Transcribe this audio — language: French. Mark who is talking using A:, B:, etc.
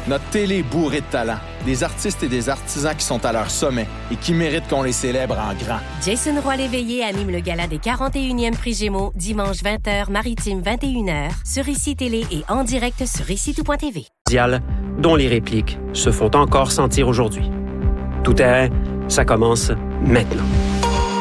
A: Notre télé est bourrée de talent. Des artistes et des artisans qui sont à leur sommet et qui méritent qu'on les célèbre en grand.
B: Jason Roy-Léveillé anime le gala des 41e Prix Gémeaux, dimanche 20h, maritime 21h, sur ICI Télé et en direct sur ICITout.tv.
C: Dont les répliques se font encore sentir aujourd'hui. Tout terrain, ça commence maintenant.